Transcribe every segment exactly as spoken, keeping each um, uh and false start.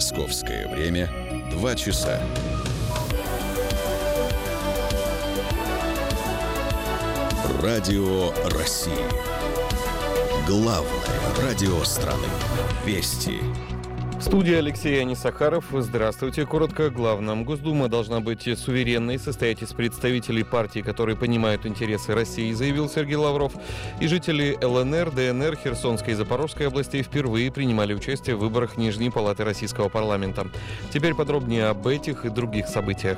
Московское время два часа. Радио России. Главное радио страны. Вести. В студии Алексей Анисахаров. Здравствуйте. Коротко о главном. Госдума должна быть суверенной, состоять из представителей партий, которые понимают интересы России, заявил Сергей Лавров. И жители ЛНР, ДНР, Херсонской и Запорожской областей впервые принимали участие в выборах Нижней палаты российского парламента. Теперь подробнее об этих и других событиях.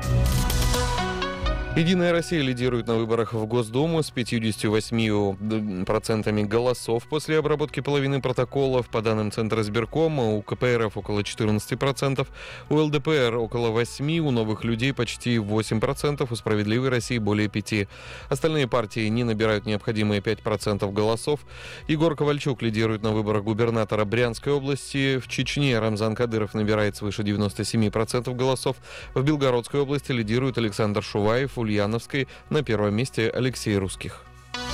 «Единая Россия» лидирует на выборах в Госдуму с пятьюдесятью восьмью процентами голосов. После обработки половины протоколов, по данным Центра избиркома, у КПРФ около четырнадцати процентов, у ЛДПР около восьми процентов, у Новых людей почти восемь процентов, у Справедливой России более пяти процентов. Остальные партии не набирают необходимые пять процентов голосов. Егор Ковальчук лидирует на выборах губернатора Брянской области. В Чечне Рамзан Кадыров набирает свыше девяноста семи процентов голосов. В Белгородской области лидирует Александр Шуваев. В Ульяновской на первом месте Алексей Русских.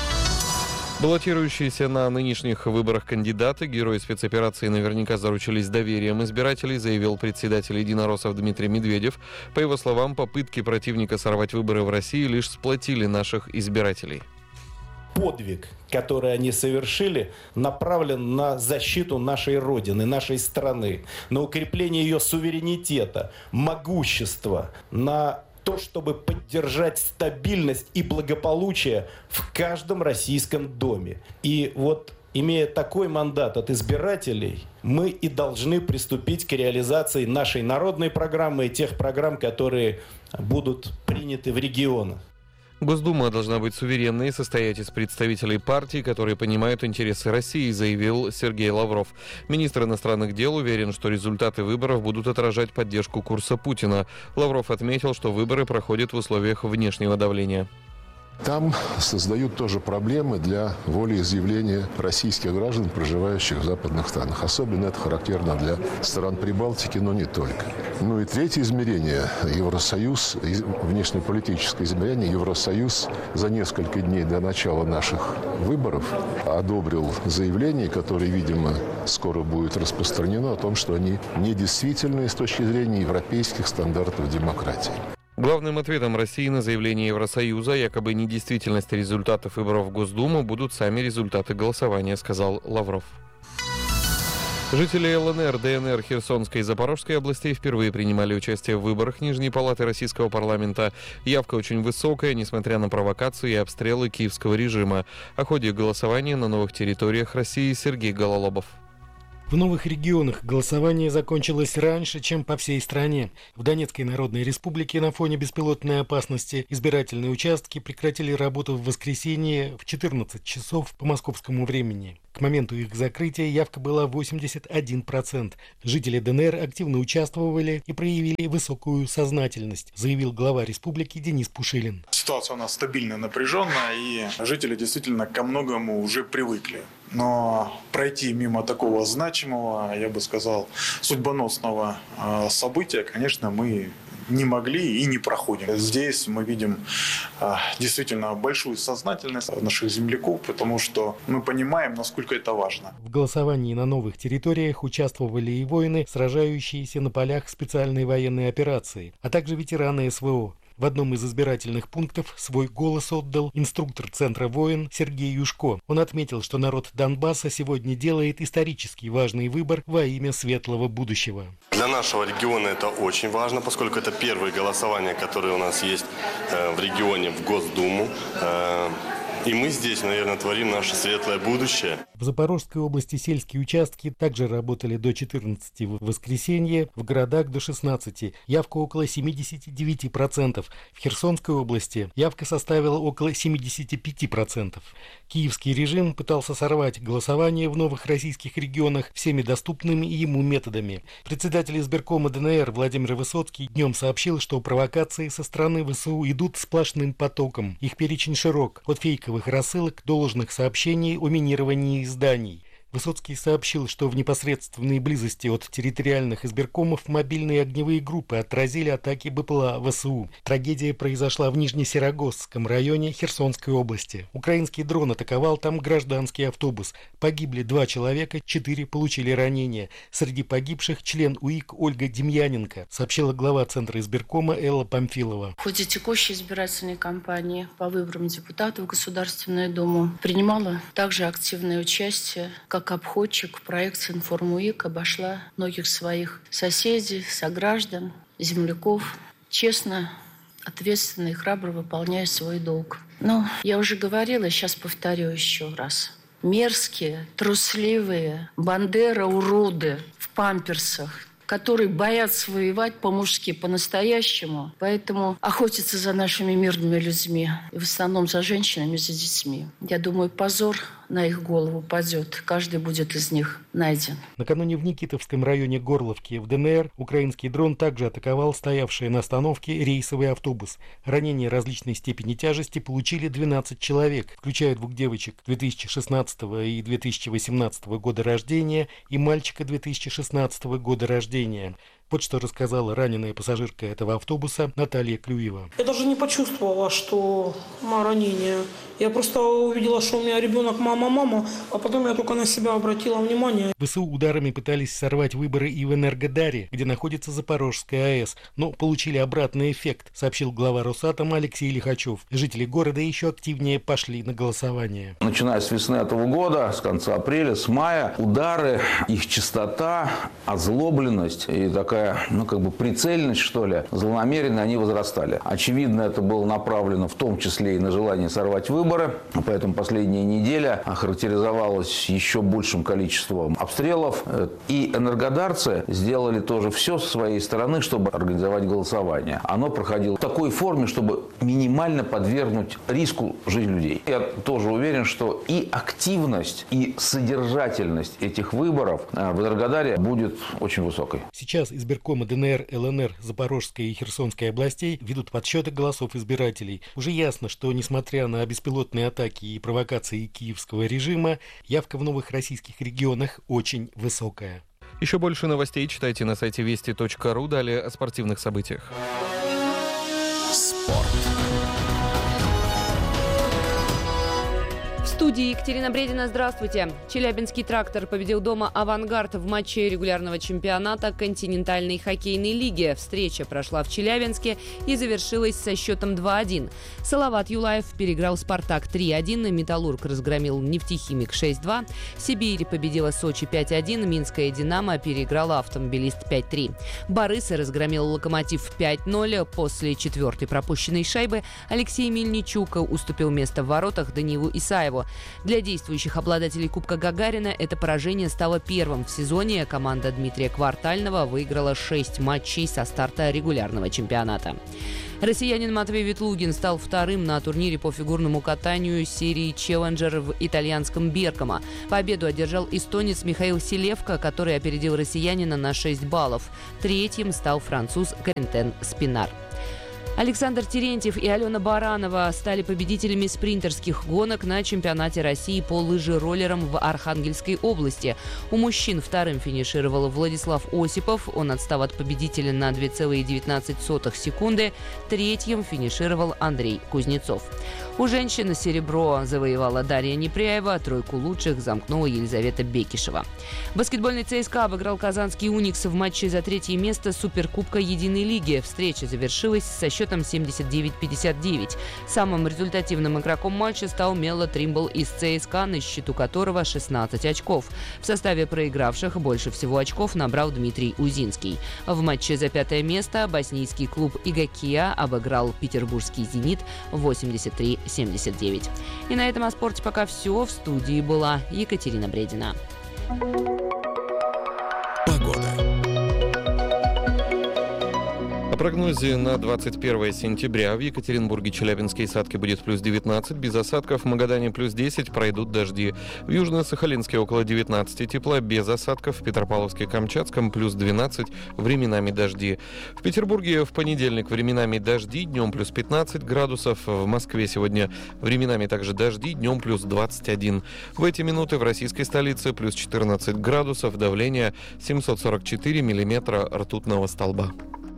Баллотирующиеся на нынешних выборах кандидаты, герои спецоперации, наверняка заручились доверием избирателей, заявил председатель единороссов Дмитрий Медведев. По его словам, попытки противника сорвать выборы в России лишь сплотили наших избирателей. Подвиг, который они совершили, направлен на защиту нашей Родины, нашей страны, на укрепление ее суверенитета, могущества, на то, чтобы поддержать стабильность и благополучие в каждом российском доме. И вот, имея такой мандат от избирателей, мы и должны приступить к реализации нашей народной программы и тех программ, которые будут приняты в регионах. Госдума должна быть суверенной и состоять из представителей партий, которые понимают интересы России, заявил Сергей Лавров. Министр иностранных дел уверен, что результаты выборов будут отражать поддержку курса Путина. Лавров отметил, что выборы проходят в условиях внешнего давления. Там создают тоже проблемы для волеизъявления российских граждан, проживающих в западных странах. Особенно это характерно для стран Прибалтики, но не только. Ну и третье измерение – Евросоюз, внешнеполитическое измерение. Евросоюз за несколько дней до начала наших выборов одобрил заявление, которое, видимо, скоро будет распространено, о том, что они недействительны с точки зрения европейских стандартов демократии. Главным ответом России на заявление Евросоюза якобы недействительности результатов выборов в Госдуму будут сами результаты голосования, сказал Лавров. Жители ЛНР, ДНР, Херсонской и Запорожской областей впервые принимали участие в выборах Нижней палаты российского парламента. Явка очень высокая, несмотря на провокации и обстрелы киевского режима. О ходе голосования на новых территориях России Сергей Гололобов. В новых регионах голосование закончилось раньше, чем по всей стране. В Донецкой Народной Республике на фоне беспилотной опасности избирательные участки прекратили работу в воскресенье в четырнадцать часов по московскому времени. К моменту их закрытия явка была восемьдесят один процент. Жители ДНР активно участвовали и проявили высокую сознательность, заявил глава республики Денис Пушилин. Ситуация у нас стабильная, напряженная, и жители действительно ко многому уже привыкли. Но пройти мимо такого значимого, я бы сказал, судьбоносного события, конечно, мы не могли и не проходим. Здесь мы видим действительно большую сознательность наших земляков, потому что мы понимаем, насколько это важно. В голосовании на новых территориях участвовали и воины, сражающиеся на полях специальной военной операции, а также ветераны СВО. В одном из избирательных пунктов свой голос отдал инструктор Центра «Воин» Сергей Юшко. Он отметил, что народ Донбасса сегодня делает исторически важный выбор во имя светлого будущего. Для нашего региона это очень важно, поскольку это первые голосования, которые у нас есть в регионе в Госдуму. И мы здесь, наверное, творим наше светлое будущее. В Запорожской области сельские участки также работали до четырнадцати в воскресенье, в городах до шестнадцати. Явка около семидесяти девяти процентов. В Херсонской области явка составила около семидесяти пяти процентов. Киевский режим пытался сорвать голосование в новых российских регионах всеми доступными ему методами. Председатель избиркома ДНР Владимир Высоцкий днем сообщил, что провокации со стороны ВСУ идут сплошным потоком. Их перечень широк, от фейковых рассылок до ложных сообщений о минировании зданий. Высоцкий сообщил, что в непосредственной близости от территориальных избиркомов мобильные огневые группы отразили атаки БПЛА ВСУ. Трагедия произошла в Нижнесерогосском районе Херсонской области. Украинский дрон атаковал там гражданский автобус. Погибли два человека, четыре получили ранения. Среди погибших член УИК Ольга Демьяненко, сообщила глава Центра избиркома Элла Памфилова. В ходе текущей избирательной кампании по выборам депутатов в Государственную Думу принимала также активное участие как обходчик в проекте «Информ-УИК», обошла многих своих соседей, сограждан, земляков, честно, ответственно и храбро выполняя свой долг. Но я уже говорила, сейчас повторю еще раз. Мерзкие, трусливые бандера-уроды в памперсах, которые боятся воевать по-мужски, по-настоящему, поэтому охотятся за нашими мирными людьми, и в основном за женщинами, за детьми. Я думаю, позор на их голову падет. Каждый будет из них найден. Накануне в Никитовском районе Горловки в ДНР украинский дрон также атаковал стоявший на остановке рейсовый автобус. Ранения различной степени тяжести получили двенадцать человек, включая двух девочек две тысячи шестнадцатого и две тысячи восемнадцатого года рождения и мальчика две тысячи шестнадцатого года рождения. Вот что рассказала раненая пассажирка этого автобуса Наталья Клюева. Я даже не почувствовала, что ранение. Я просто увидела, что у меня ребенок мама-мама, а потом я только на себя обратила внимание. ВСУ ударами пытались сорвать выборы и в Энергодаре, где находится Запорожская АЭС, но получили обратный эффект, сообщил глава Росатома Алексей Лихачев. Жители города еще активнее пошли на голосование. Начиная с весны этого года, с конца апреля, с мая, удары, их частота, озлобленность и такая, ну как бы прицельность, что ли, злонамеренно они возрастали. Очевидно, это было направлено в том числе и на желание сорвать выборы. Поэтому последняя неделя охарактеризовалась еще большим количеством обстрелов. И энергодарцы сделали тоже все со своей стороны, чтобы организовать голосование. Оно проходило в такой форме, чтобы минимально подвергнуть риску жизнь людей. Я тоже уверен, что и активность, и содержательность этих выборов в Энергодаре будет очень высокой. Сейчас избиркомы ДНР, ЛНР, Запорожской и Херсонской областей ведут подсчеты голосов избирателей. Уже ясно, что несмотря на беспилотные атаки и провокации киевского режима, явка в новых российских регионах очень высокая. Еще больше новостей читайте на сайте вести точка ру. Далее о спортивных событиях. Спорт. В студии Екатерина Бредина. Здравствуйте. Челябинский «Трактор» победил дома «Авангард» в матче регулярного чемпионата континентальной хоккейной лиги. Встреча прошла в Челябинске и завершилась со счетом два один. Салават Юлаев переиграл «Спартак» три один, «Металлург» разгромил «Нефтехимик» шесть два, «Сибирь» победила «Сочи» пять один, «Минская Динамо» переиграла «Автомобилист» пять три. «Барысы» разгромил «Локомотив» пять ноль. После четвертой пропущенной шайбы Алексей Мельничук уступил место в воротах Даниилу Исаеву. Для действующих обладателей Кубка Гагарина это поражение стало первым в сезоне. Команда Дмитрия Квартального выиграла шесть матчей со старта регулярного чемпионата. Россиянин Матвей Ветлугин стал вторым на турнире по фигурному катанию серии «Челленджер» в итальянском Бергамо. Победу одержал эстонец Михаил Селевко, который опередил россиянина на шесть баллов. Третьим стал француз Корентен Спинар. Александр Терентьев и Алена Баранова стали победителями спринтерских гонок на чемпионате России по лыжероллерам в Архангельской области. У мужчин вторым финишировал Владислав Осипов. Он отстал от победителя на две целых девятнадцать сотых секунды. Третьим финишировал Андрей Кузнецов. У женщин серебро завоевала Дарья Непряева, тройку лучших замкнула Елизавета Бекишева. Баскетбольный ЦСКА обыграл казанский «Уникс» в матче за третье место Суперкубка Единой лиги. Встреча завершилась со счетом семьдесят девять пятьдесят девять. Самым результативным игроком матча стал Мелло Тримбл из ЦСКА, на счету которого шестнадцать очков. В составе проигравших больше всего очков набрал Дмитрий Узинский. В матче за пятое место боснийский клуб «Игакия» обыграл петербургский «Зенит» восемьдесят три семьдесят девять. И на этом о спорте пока все. В студии была Екатерина Бредина. Погода. прогнозе на двадцать первое сентября в Екатеринбурге, Челябинске и Сатке будет плюс девятнадцать, без осадков, в Магадане плюс десять, пройдут дожди. В Южно-Сахалинске около девятнадцати тепла, без осадков, в Петропавловске, Камчатском плюс двенадцать, временами дожди. В Петербурге в понедельник временами дожди, днем плюс пятнадцать градусов, в Москве сегодня временами также дожди, днем плюс двадцать один. В эти минуты в российской столице плюс четырнадцать градусов, давление семьсот сорок четыре миллиметра ртутного столба.